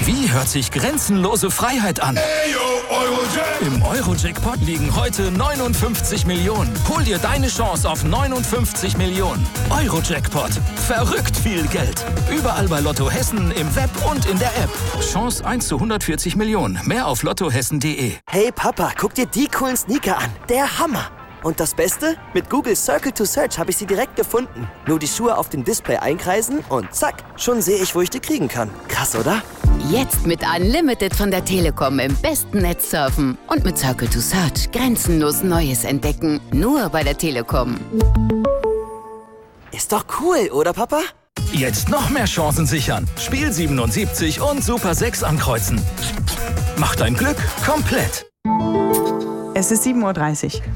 Wie hört sich grenzenlose Freiheit an? Im Euro-Jackpot liegen heute 59 Millionen. Hol dir deine Chance auf 59 Millionen. Euro-Jackpot. Verrückt viel Geld. Überall bei Lotto Hessen, im Web und in der App. Chance 1 zu 140 Millionen. Mehr auf lottohessen.de. Hey Papa, guck dir die coolen Sneaker an. Der Hammer. Und das Beste? Mit Google Circle to Search habe ich sie direkt gefunden. Nur die Schuhe auf dem Display einkreisen und zack, schon sehe ich, wo ich die kriegen kann. Krass, oder? Jetzt mit Unlimited von der Telekom im besten Netz surfen und mit Circle to Search grenzenlos Neues entdecken. Nur bei der Telekom. Ist doch cool, oder Papa? Jetzt noch mehr Chancen sichern. Spiel 77 und Super 6 ankreuzen. Mach dein Glück komplett. Es ist 7:30 Uhr.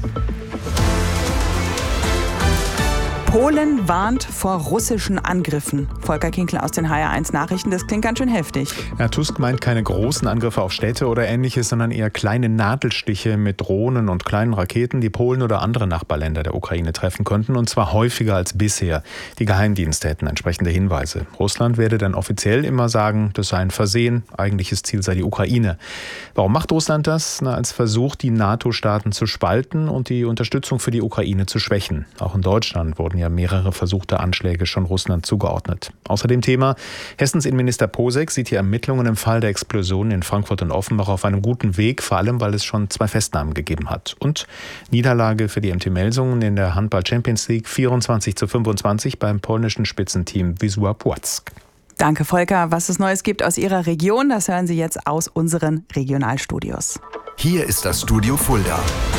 Polen warnt vor russischen Angriffen. Volker Kinkel aus den HR1 Nachrichten, das klingt ganz schön heftig. Ja, Tusk meint keine großen Angriffe auf Städte oder Ähnliches, sondern eher kleine Nadelstiche mit Drohnen und kleinen Raketen, die Polen oder andere Nachbarländer der Ukraine treffen könnten, und zwar häufiger als bisher. Die Geheimdienste hätten entsprechende Hinweise. Russland werde dann offiziell immer sagen, das sei ein Versehen, eigentliches Ziel sei die Ukraine. Warum macht Russland das? Als Versuch, die NATO-Staaten zu spalten und die Unterstützung für die Ukraine zu schwächen. Auch in Deutschland wurden ja mehrere versuchte Anschläge schon Russland zugeordnet. Außerdem Thema: Hessens Innenminister Posek sieht die Ermittlungen im Fall der Explosion in Frankfurt und Offenbach auf einem guten Weg, vor allem weil es schon 2 Festnahmen gegeben hat. Und Niederlage für die MT Melsungen in der Handball Champions League 24:25 beim polnischen Spitzenteam Wisła Płock. Danke, Volker. Was es Neues gibt aus Ihrer Region, das hören Sie jetzt aus unseren Regionalstudios. Hier ist das Studio Fulda.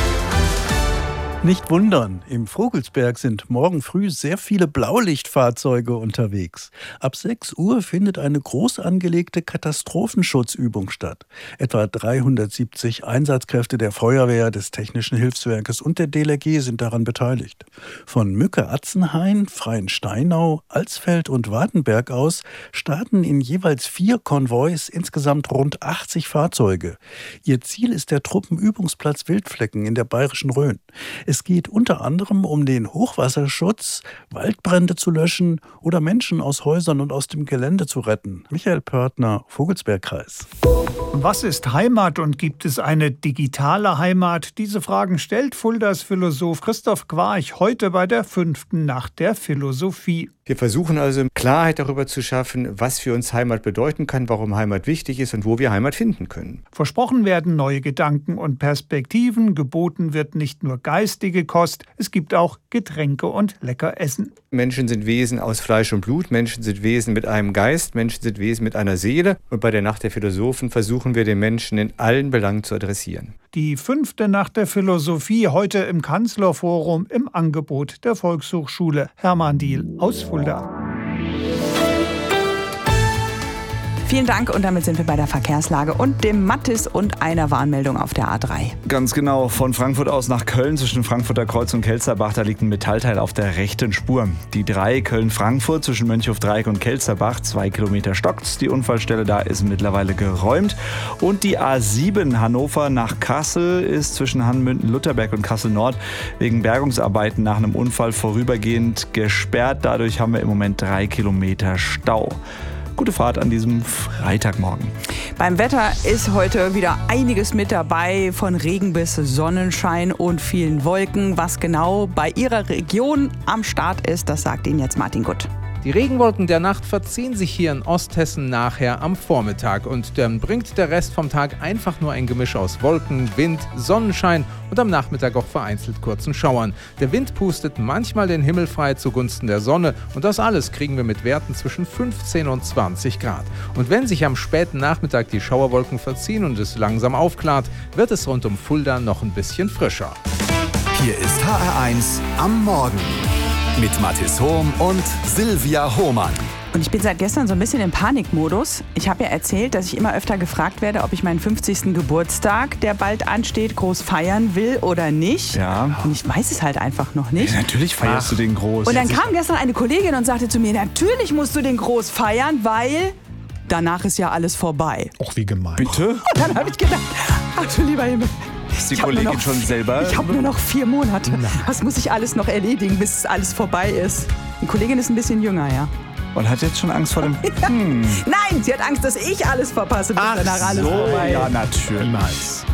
Nicht wundern, im Vogelsberg sind morgen früh sehr viele Blaulichtfahrzeuge unterwegs. Ab 6 Uhr findet eine groß angelegte Katastrophenschutzübung statt. Etwa 370 Einsatzkräfte der Feuerwehr, des Technischen Hilfswerkes und der DLRG sind daran beteiligt. Von Mücke-Atzenhain, Freiensteinau, Alsfeld und Wartenberg aus starten in jeweils 4 Konvois insgesamt rund 80 Fahrzeuge. Ihr Ziel ist der Truppenübungsplatz Wildflecken in der Bayerischen Rhön. Es geht unter anderem um den Hochwasserschutz, Waldbrände zu löschen oder Menschen aus Häusern und aus dem Gelände zu retten. Michael Pörtner, Vogelsbergkreis. Was ist Heimat und gibt es eine digitale Heimat? Diese Fragen stellt Fuldas Philosoph Christoph Quarch heute bei der 5. Nacht der Philosophie. Wir versuchen also Klarheit darüber zu schaffen, was für uns Heimat bedeuten kann, warum Heimat wichtig ist und wo wir Heimat finden können. Versprochen werden neue Gedanken und Perspektiven, geboten wird nicht nur geistige Kost, es gibt auch Getränke und lecker Essen. Menschen sind Wesen aus Fleisch und Blut, Menschen sind Wesen mit einem Geist, Menschen sind Wesen mit einer Seele. Und bei der Nacht der Philosophen versuchen wir den Menschen in allen Belangen zu adressieren. Die 5. Nacht der Philosophie heute im Kanzlerforum im Angebot der Volkshochschule Hermann Diehl aus Fulda. Vielen Dank und damit sind wir bei der Verkehrslage und dem Mattis und einer Warnmeldung auf der A3. Ganz genau, von Frankfurt aus nach Köln zwischen Frankfurter Kreuz und Kelsterbach, da liegt ein Metallteil auf der rechten Spur. Die 3 Köln-Frankfurt zwischen Mönchhof-Dreieck und Kelsterbach, 2 Kilometer stockt's. Die Unfallstelle da ist mittlerweile geräumt. Und die A7 Hannover nach Kassel ist zwischen Hanmünden-Lutherberg und Kassel-Nord wegen Bergungsarbeiten nach einem Unfall vorübergehend gesperrt. Dadurch haben wir im Moment 3 Kilometer Stau. Gute Fahrt an diesem Freitagmorgen. Beim Wetter ist heute wieder einiges mit dabei, von Regen bis Sonnenschein und vielen Wolken. Was genau bei Ihrer Region am Start ist, das sagt Ihnen jetzt Martin Gutt. Die Regenwolken der Nacht verziehen sich hier in Osthessen nachher am Vormittag und dann bringt der Rest vom Tag einfach nur ein Gemisch aus Wolken, Wind, Sonnenschein und am Nachmittag auch vereinzelt kurzen Schauern. Der Wind pustet manchmal den Himmel frei zugunsten der Sonne und das alles kriegen wir mit Werten zwischen 15 und 20 Grad. Und wenn sich am späten Nachmittag die Schauerwolken verziehen und es langsam aufklart, wird es rund um Fulda noch ein bisschen frischer. Hier ist HR1 am Morgen mit Mathis Hohm und Silvia Hohmann. Und ich bin seit gestern so ein bisschen im Panikmodus. Ich habe ja erzählt, dass ich immer öfter gefragt werde, ob ich meinen 50. Geburtstag, der bald ansteht, groß feiern will oder nicht. Ja. Und ich weiß es halt einfach noch nicht. Ja, natürlich feierst du den groß. Und dann kam gestern eine Kollegin und sagte zu mir, natürlich musst du den groß feiern, weil danach ist ja alles vorbei. Och, wie gemein. Bitte? Und dann habe ich gedacht, ach du lieber Himmel. Ist die Kollegin schon selber? Ich habe nur noch 4 Monate. Was muss ich alles noch erledigen, bis alles vorbei ist? Die Kollegin ist ein bisschen jünger, ja. Und hat jetzt schon Angst vor dem... Nein, sie hat Angst, dass ich alles verpasse, bis danach alles vorbei ist. Ja, natürlich. Niemals.